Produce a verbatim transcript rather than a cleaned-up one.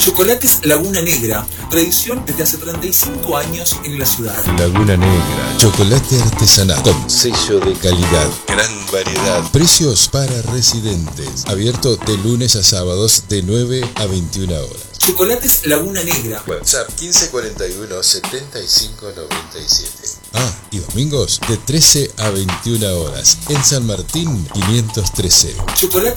Chocolates Laguna Negra, tradición desde hace treinta y cinco años en la ciudad. Laguna Negra, chocolate artesanal con sello de calidad, gran variedad, precios para residentes, abierto de lunes a sábados de nueve a veintiuna horas. Chocolates Laguna Negra. WhatsApp quince cuarenta y uno setenta y cinco noventa y siete. Ah, y domingos de trece a veintiuna horas en San Martín quinientos trece. Chocolate